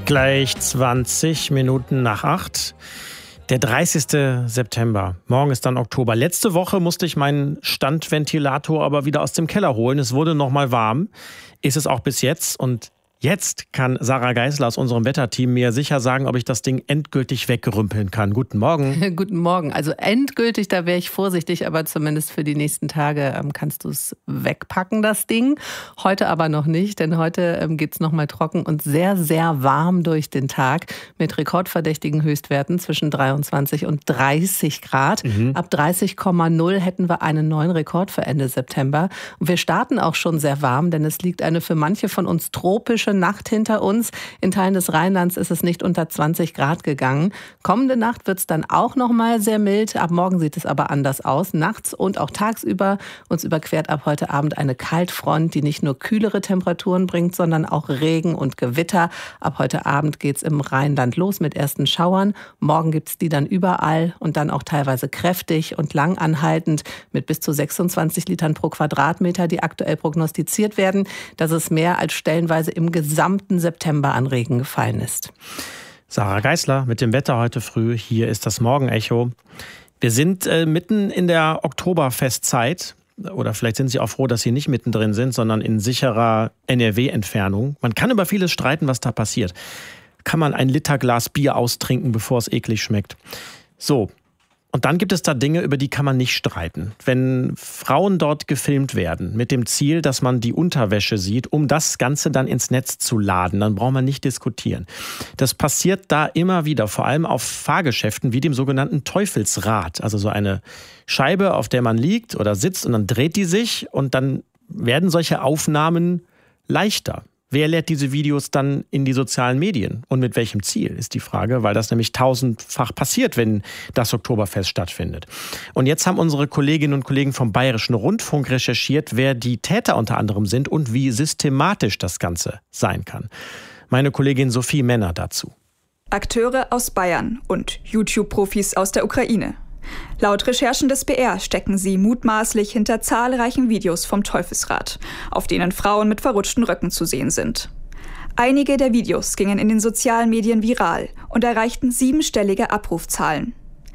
Gleich 20 Minuten nach 8. Der 30. September. Morgen ist dann Oktober. Letzte Woche musste ich meinen Standventilator aber wieder aus dem Keller holen. Es wurde noch mal warm. Ist es auch bis jetzt. Und jetzt kann Sarah Geisler aus unserem Wetterteam mir sicher sagen, ob ich das Ding endgültig weggerümpeln kann. Guten Morgen. Guten Morgen. Also endgültig, da wäre ich vorsichtig, aber zumindest für die nächsten Tage kannst du es wegpacken, das Ding. Heute aber noch nicht, denn heute geht es nochmal trocken und sehr, sehr warm durch den Tag mit rekordverdächtigen Höchstwerten zwischen 23 und 30 Grad. Ab 30,0 hätten wir einen neuen Rekord für Ende September. Und wir starten auch schon sehr warm, denn es liegt eine für manche von uns tropische Nacht hinter uns. In Teilen des Rheinlands ist es nicht unter 20 Grad gegangen. Kommende Nacht wird es dann auch noch mal sehr mild. Ab morgen sieht es aber anders aus. Nachts und auch tagsüber uns überquert ab heute Abend eine Kaltfront, die nicht nur kühlere Temperaturen bringt, sondern auch Regen und Gewitter. Ab heute Abend geht es im Rheinland los mit ersten Schauern. Morgen gibt es die dann überall und dann auch teilweise kräftig und lang anhaltend mit bis zu 26 Litern pro Quadratmeter, die aktuell prognostiziert werden. Das ist mehr als stellenweise im gesamten September an Regen gefallen ist. Sarah Geisler mit dem Wetter heute früh. Hier ist das Morgenecho. Wir sind mitten in der Oktoberfestzeit. Oder vielleicht sind Sie auch froh, dass Sie nicht mittendrin sind, sondern in sicherer NRW-Entfernung. Man kann über vieles streiten, was da passiert. Kann man ein Liter Glas Bier austrinken, bevor es eklig schmeckt? So. Und dann gibt es da Dinge, über die kann man nicht streiten. Wenn Frauen dort gefilmt werden, mit dem Ziel, dass man die Unterwäsche sieht, um das Ganze dann ins Netz zu laden, dann braucht man nicht diskutieren. Das passiert da immer wieder, vor allem auf Fahrgeschäften wie dem sogenannten Teufelsrad. Also so eine Scheibe, auf der man liegt oder sitzt und dann dreht die sich und dann werden solche Aufnahmen leichter. Wer lädt diese Videos dann in die sozialen Medien? Und mit welchem Ziel, ist die Frage, weil das nämlich tausendfach passiert, wenn das Oktoberfest stattfindet. Und jetzt haben unsere Kolleginnen und Kollegen vom Bayerischen Rundfunk recherchiert, wer die Täter unter anderem sind und wie systematisch das Ganze sein kann. Meine Kollegin Sophie Männer dazu. Akteure aus Bayern und YouTube-Profis aus der Ukraine. Laut Recherchen des BR stecken sie mutmaßlich hinter zahlreichen Videos vom Teufelsrad, auf denen Frauen mit verrutschten Röcken zu sehen sind. Einige der Videos gingen in den sozialen Medien viral und erreichten 7-stellige Abrufzahlen.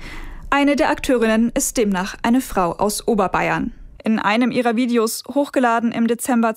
Eine der Akteurinnen ist demnach eine Frau aus Oberbayern. In einem ihrer Videos, hochgeladen im Dezember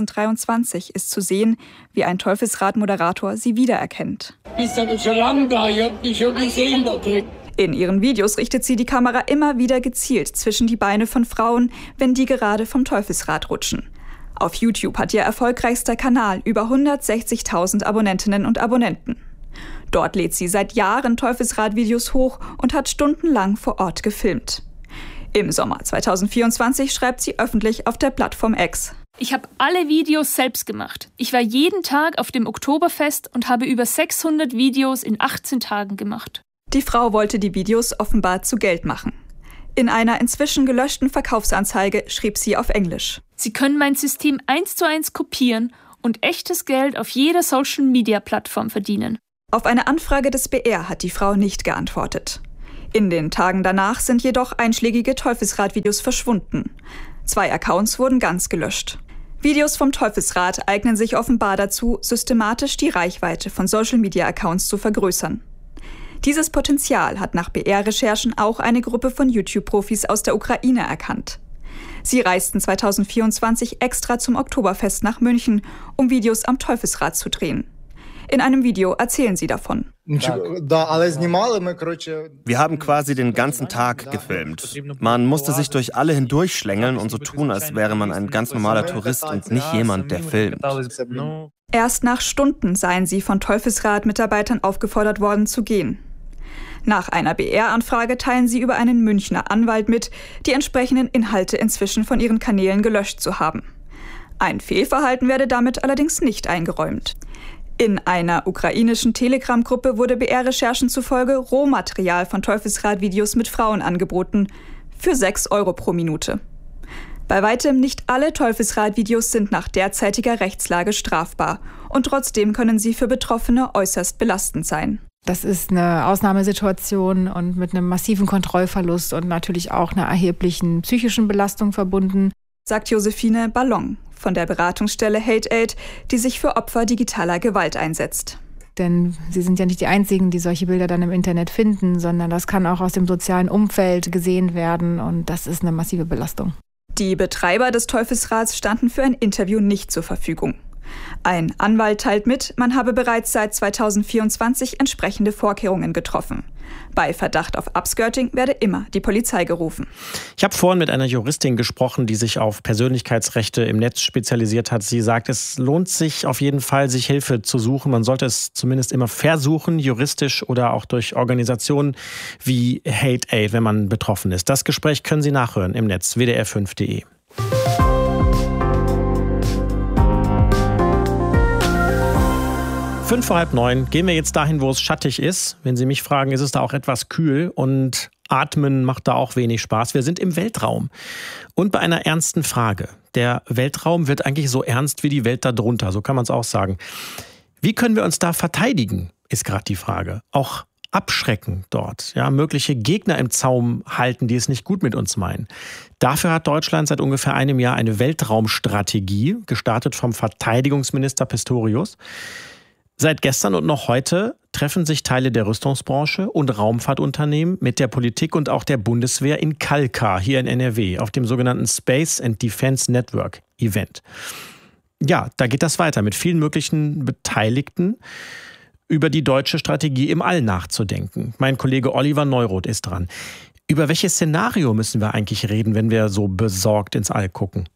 2023, ist zu sehen, wie ein Teufelsrad-Moderator sie wiedererkennt. Bist du schon lange da? Ich hab dich schon gesehen da drin. In ihren Videos richtet sie die Kamera immer wieder gezielt zwischen die Beine von Frauen, wenn die gerade vom Teufelsrad rutschen. Auf YouTube hat ihr erfolgreichster Kanal über 160.000 Abonnentinnen und Abonnenten. Dort lädt sie seit Jahren Teufelsrad-Videos hoch und hat stundenlang vor Ort gefilmt. Im Sommer 2024 schreibt sie öffentlich auf der Plattform X: Ich habe alle Videos selbst gemacht. Ich war jeden Tag auf dem Oktoberfest und habe über 600 Videos in 18 Tagen gemacht. Die Frau wollte die Videos offenbar zu Geld machen. In einer inzwischen gelöschten Verkaufsanzeige schrieb sie auf Englisch: Sie können mein System 1:1 kopieren und echtes Geld auf jeder Social-Media-Plattform verdienen. Auf eine Anfrage des BR hat die Frau nicht geantwortet. In den Tagen danach sind jedoch einschlägige Teufelsrad-Videos verschwunden. 2 Accounts wurden ganz gelöscht. Videos vom Teufelsrad eignen sich offenbar dazu, systematisch die Reichweite von Social-Media-Accounts zu vergrößern. Dieses Potenzial hat nach BR-Recherchen auch eine Gruppe von YouTube-Profis aus der Ukraine erkannt. Sie reisten 2024 extra zum Oktoberfest nach München, um Videos am Teufelsrad zu drehen. In einem Video erzählen sie davon. Wir haben quasi den ganzen Tag gefilmt. Man musste sich durch alle hindurchschlängeln und so tun, als wäre man ein ganz normaler Tourist und nicht jemand, der filmt. Erst nach Stunden seien sie von Teufelsrad-Mitarbeitern aufgefordert worden zu gehen. Nach einer BR-Anfrage teilen sie über einen Münchner Anwalt mit, die entsprechenden Inhalte inzwischen von ihren Kanälen gelöscht zu haben. Ein Fehlverhalten werde damit allerdings nicht eingeräumt. In einer ukrainischen Telegram-Gruppe wurde BR-Recherchen zufolge Rohmaterial von Teufelsrad-Videos mit Frauen angeboten, für 6 € pro Minute. Bei weitem nicht alle Teufelsrad-Videos sind nach derzeitiger Rechtslage strafbar und trotzdem können sie für Betroffene äußerst belastend sein. Das ist eine Ausnahmesituation und mit einem massiven Kontrollverlust und natürlich auch einer erheblichen psychischen Belastung verbunden, sagt Josephine Ballon von der Beratungsstelle Hate Aid, die sich für Opfer digitaler Gewalt einsetzt. Denn sie sind ja nicht die Einzigen, die solche Bilder dann im Internet finden, sondern das kann auch aus dem sozialen Umfeld gesehen werden und das ist eine massive Belastung. Die Betreiber des Teufelsrads standen für ein Interview nicht zur Verfügung. Ein Anwalt teilt mit, man habe bereits seit 2024 entsprechende Vorkehrungen getroffen. Bei Verdacht auf Upskirting werde immer die Polizei gerufen. Ich habe vorhin mit einer Juristin gesprochen, die sich auf Persönlichkeitsrechte im Netz spezialisiert hat. Sie sagt, es lohnt sich auf jeden Fall, sich Hilfe zu suchen. Man sollte es zumindest immer versuchen, juristisch oder auch durch Organisationen wie Hate Aid, wenn man betroffen ist. Das Gespräch können Sie nachhören im Netz, wdr5.de. 8:05 gehen wir jetzt dahin, wo es schattig ist. Wenn Sie mich fragen, ist es da auch etwas kühl und Atmen macht da auch wenig Spaß. Wir sind im Weltraum und bei einer ernsten Frage. Der Weltraum wird eigentlich so ernst wie die Welt darunter, so kann man es auch sagen. Wie können wir uns da verteidigen, ist gerade die Frage. Auch abschrecken dort, ja, mögliche Gegner im Zaum halten, die es nicht gut mit uns meinen. Dafür hat Deutschland seit ungefähr einem Jahr eine Weltraumstrategie, gestartet vom Verteidigungsminister Pistorius. Seit gestern und noch heute treffen sich Teile der Rüstungsbranche und Raumfahrtunternehmen mit der Politik und auch der Bundeswehr in Kalkar, hier in NRW, auf dem sogenannten Space and Defense Network Event. Ja, da geht das weiter mit vielen möglichen Beteiligten, über die deutsche Strategie im All nachzudenken. Mein Kollege Oliver Neuroth ist dran. Über welches Szenario müssen wir eigentlich reden, wenn wir so besorgt ins All gucken?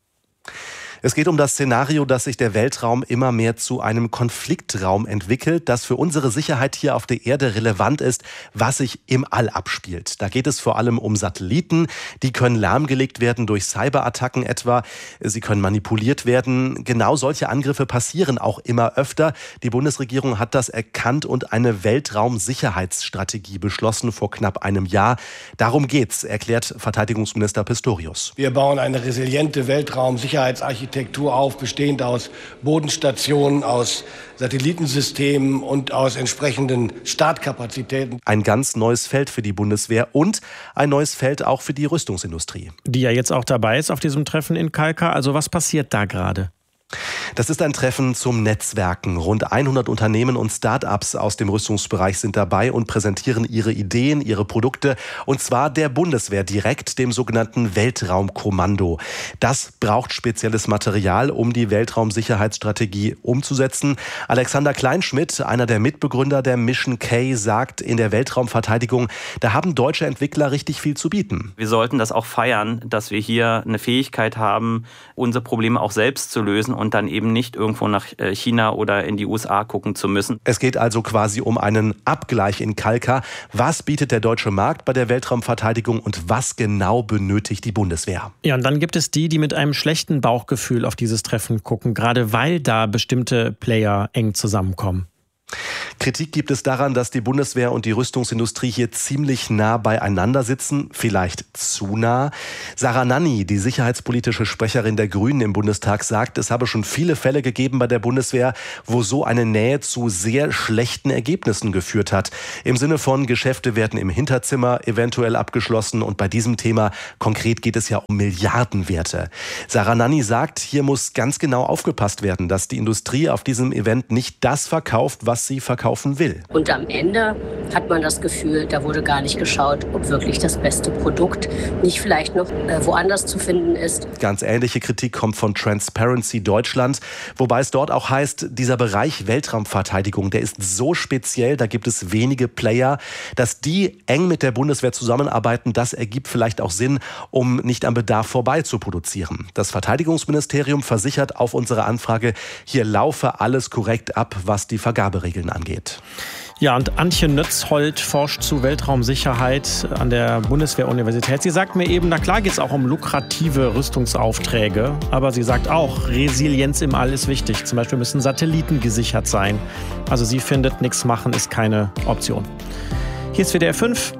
Es geht um das Szenario, dass sich der Weltraum immer mehr zu einem Konfliktraum entwickelt, das für unsere Sicherheit hier auf der Erde relevant ist, was sich im All abspielt. Da geht es vor allem um Satelliten, die können lahmgelegt werden durch Cyberattacken etwa, sie können manipuliert werden. Genau solche Angriffe passieren auch immer öfter. Die Bundesregierung hat das erkannt und eine Weltraumsicherheitsstrategie beschlossen vor knapp einem Jahr. Darum geht's, erklärt Verteidigungsminister Pistorius. Wir bauen eine resiliente Weltraumsicherheitsarchitektur auf, bestehend aus Bodenstationen, aus Satellitensystemen und aus entsprechenden Startkapazitäten. Ein ganz neues Feld für die Bundeswehr und ein neues Feld auch für die Rüstungsindustrie. Die ja jetzt auch dabei ist auf diesem Treffen in Kalkar. Also was passiert da gerade? Das ist ein Treffen zum Netzwerken. Rund 100 Unternehmen und Start-ups aus dem Rüstungsbereich sind dabei und präsentieren ihre Ideen, ihre Produkte. Und zwar der Bundeswehr direkt, dem sogenannten Weltraumkommando. Das braucht spezielles Material, um die Weltraumsicherheitsstrategie umzusetzen. Alexander Kleinschmidt, einer der Mitbegründer der Mission K, sagt, in der Weltraumverteidigung, da haben deutsche Entwickler richtig viel zu bieten. Wir sollten das auch feiern, dass wir hier eine Fähigkeit haben, unsere Probleme auch selbst zu lösen und dann eben nicht irgendwo nach China oder in die USA gucken zu müssen. Es geht also quasi um einen Abgleich in Kalkar. Was bietet der deutsche Markt bei der Weltraumverteidigung und was genau benötigt die Bundeswehr? Ja, und dann gibt es die, die mit einem schlechten Bauchgefühl auf dieses Treffen gucken, gerade weil da bestimmte Player eng zusammenkommen. Kritik gibt es daran, dass die Bundeswehr und die Rüstungsindustrie hier ziemlich nah beieinander sitzen, vielleicht zu nah. Sarah Nanni, die sicherheitspolitische Sprecherin der Grünen im Bundestag, sagt, es habe schon viele Fälle gegeben bei der Bundeswehr, wo so eine Nähe zu sehr schlechten Ergebnissen geführt hat. Im Sinne von, Geschäfte werden im Hinterzimmer eventuell abgeschlossen und bei diesem Thema konkret geht es ja um Milliardenwerte. Sarah Nanni sagt, hier muss ganz genau aufgepasst werden, dass die Industrie auf diesem Event nicht das verkauft, was sie verkaufen will. Und am Ende hat man das Gefühl, da wurde gar nicht geschaut, ob wirklich das beste Produkt nicht vielleicht noch woanders zu finden ist. Ganz ähnliche Kritik kommt von Transparency Deutschland, wobei es dort auch heißt, dieser Bereich Weltraumverteidigung, der ist so speziell, da gibt es wenige Player, dass die eng mit der Bundeswehr zusammenarbeiten, das ergibt vielleicht auch Sinn, um nicht am Bedarf vorbei zu produzieren. Das Verteidigungsministerium versichert auf unsere Anfrage, hier laufe alles korrekt ab, was die Vergaberegeln angeht. Ja, und Antje Nötzhold forscht zu Weltraumsicherheit an der Bundeswehr-Universität. Sie sagt mir eben, na klar geht es auch um lukrative Rüstungsaufträge, aber sie sagt auch, Resilienz im All ist wichtig. Zum Beispiel müssen Satelliten gesichert sein. Also sie findet, nichts machen ist keine Option. Hier ist WDR 5.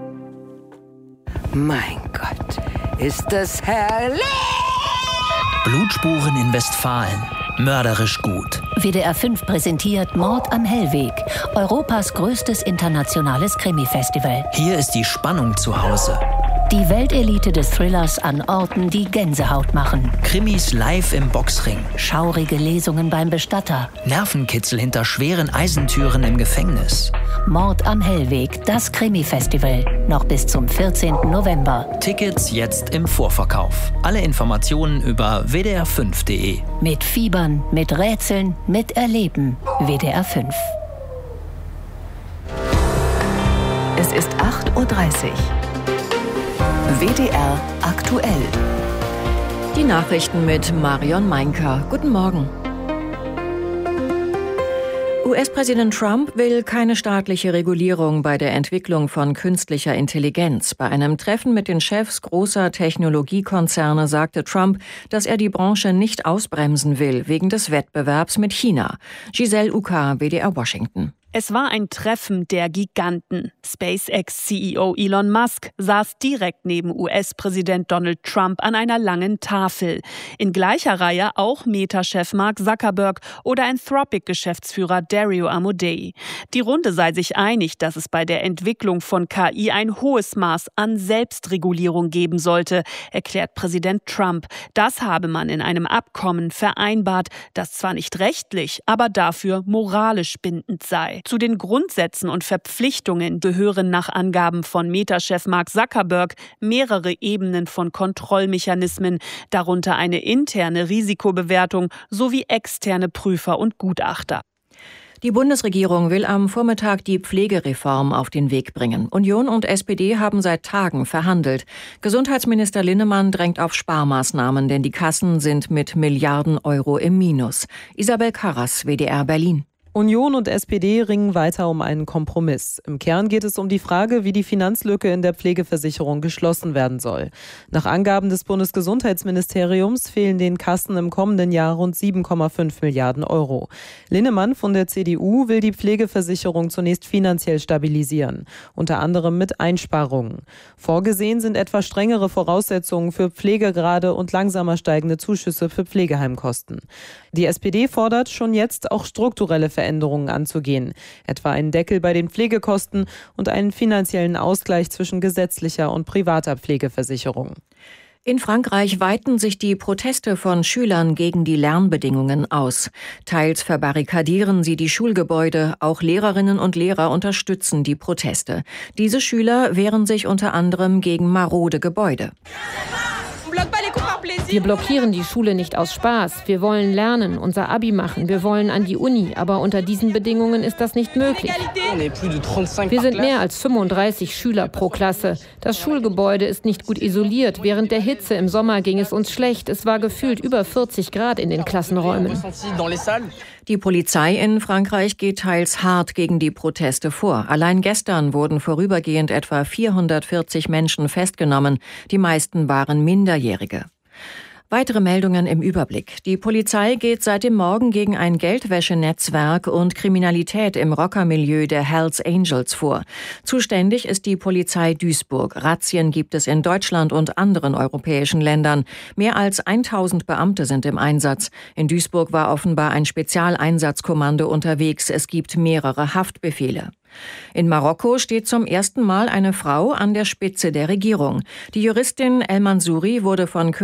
Mein Gott, ist das herrlich! Blutspuren in Westfalen. Mörderisch gut. WDR 5 präsentiert Mord am Hellweg, Europas größtes internationales Krimi-Festival. Hier ist die Spannung zu Hause. Die Weltelite des Thrillers an Orten, die Gänsehaut machen. Krimis live im Boxring. Schaurige Lesungen beim Bestatter. Nervenkitzel hinter schweren Eisentüren im Gefängnis. Mord am Hellweg, das Krimi-Festival. Noch bis zum 14. November. Tickets jetzt im Vorverkauf. Alle Informationen über wdr5.de. Mit Fiebern, mit Rätseln, mit Erleben. WDR 5. Es ist 8:30 Uhr. WDR aktuell. Die Nachrichten mit Marion Meinker. Guten Morgen. US-Präsident Trump will keine staatliche Regulierung bei der Entwicklung von künstlicher Intelligenz. Bei einem Treffen mit den Chefs großer Technologiekonzerne sagte Trump, dass er die Branche nicht ausbremsen will, wegen des Wettbewerbs mit China. Giselle Uka, WDR Washington. Es war ein Treffen der Giganten. SpaceX-CEO Elon Musk saß direkt neben US-Präsident Donald Trump an einer langen Tafel. In gleicher Reihe auch Meta-Chef Mark Zuckerberg oder Anthropic-Geschäftsführer Dario Amodei. Die Runde sei sich einig, dass es bei der Entwicklung von KI ein hohes Maß an Selbstregulierung geben sollte, erklärt Präsident Trump. Das habe man in einem Abkommen vereinbart, das zwar nicht rechtlich, aber dafür moralisch bindend sei. Zu den Grundsätzen und Verpflichtungen gehören nach Angaben von Meta-Chef Mark Zuckerberg mehrere Ebenen von Kontrollmechanismen, darunter eine interne Risikobewertung sowie externe Prüfer und Gutachter. Die Bundesregierung will am Vormittag die Pflegereform auf den Weg bringen. Union und SPD haben seit Tagen verhandelt. Gesundheitsminister Linnemann drängt auf Sparmaßnahmen, denn die Kassen sind mit Milliarden Euro im Minus. Isabel Karras, WDR Berlin. Union und SPD ringen weiter um einen Kompromiss. Im Kern geht es um die Frage, wie die Finanzlücke in der Pflegeversicherung geschlossen werden soll. Nach Angaben des Bundesgesundheitsministeriums fehlen den Kassen im kommenden Jahr rund 7,5 Milliarden Euro. Linnemann von der CDU will die Pflegeversicherung zunächst finanziell stabilisieren, unter anderem mit Einsparungen. Vorgesehen sind etwa strengere Voraussetzungen für Pflegegrade und langsamer steigende Zuschüsse für Pflegeheimkosten. Die SPD fordert schon jetzt auch strukturelle Veränderungen anzugehen, etwa einen Deckel bei den Pflegekosten und einen finanziellen Ausgleich zwischen gesetzlicher und privater Pflegeversicherung. In Frankreich weiten sich die Proteste von Schülern gegen die Lernbedingungen aus. Teils verbarrikadieren sie die Schulgebäude, auch Lehrerinnen und Lehrer unterstützen die Proteste. Diese Schüler wehren sich unter anderem gegen marode Gebäude. Wir blockieren die Schule nicht aus Spaß. Wir wollen lernen, unser Abi machen. Wir wollen an die Uni. Aber unter diesen Bedingungen ist das nicht möglich. Wir sind mehr als 35 Schüler pro Klasse. Das Schulgebäude ist nicht gut isoliert. Während der Hitze im Sommer ging es uns schlecht. Es war gefühlt über 40 Grad in den Klassenräumen. Die Polizei in Frankreich geht teils hart gegen die Proteste vor. Allein gestern wurden vorübergehend etwa 440 Menschen festgenommen. Die meisten waren Minderjährige. Weitere Meldungen im Überblick. Die Polizei geht seit dem Morgen gegen ein Geldwäschenetzwerk und Kriminalität im Rockermilieu der Hells Angels vor. Zuständig ist die Polizei Duisburg. Razzien gibt es in Deutschland und anderen europäischen Ländern. Mehr als 1000 Beamte sind im Einsatz. In Duisburg war offenbar ein Spezialeinsatzkommando unterwegs. Es gibt mehrere Haftbefehle. In Marokko steht zum ersten Mal eine Frau an der Spitze der Regierung. Die Juristin El Mansouri wurde von